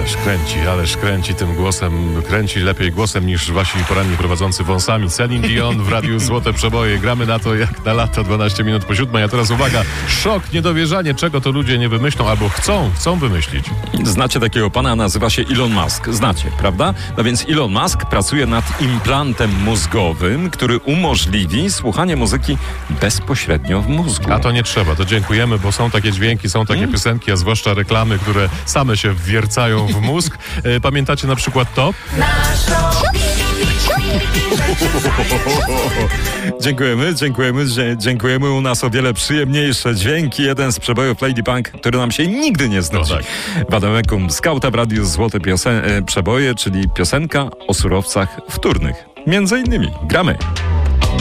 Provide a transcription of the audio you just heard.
Ależ kręci tym głosem, kręci lepiej głosem niż wasi poranni prowadzący wąsami. Celine Dion w Radiu Złote Przeboje. Gramy na to jak na lata, 12 minut po 7. A teraz uwaga, szok, niedowierzanie, czego to ludzie nie wymyślą albo chcą wymyślić. Znacie takiego pana, nazywa się Elon Musk. Znacie, prawda? No więc Elon Musk pracuje nad implantem mózgowym, który umożliwi słuchanie muzyki bezpośrednio w mózgu. A to nie trzeba, to dziękujemy, bo są takie dźwięki, są takie piosenki, a zwłaszcza reklamy, które same się wwiercają w mózg. Pamiętacie na przykład to? Dziękujemy. U nas o wiele przyjemniejsze dźwięki. Jeden z przebojów Lady Punk, który nam się nigdy nie znudzi. No tak. Wademekum Skauta w Radiu Złote Przeboje, czyli piosenka o surowcach wtórnych. Między innymi gramy.